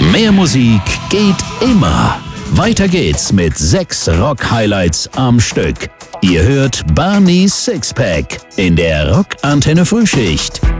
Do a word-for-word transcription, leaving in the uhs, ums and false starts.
Mehr Musik geht immer. Weiter geht's mit sechs Rock-Highlights am Stück. Ihr hört Barney's Sixpack in der Rock-Antenne Frühschicht.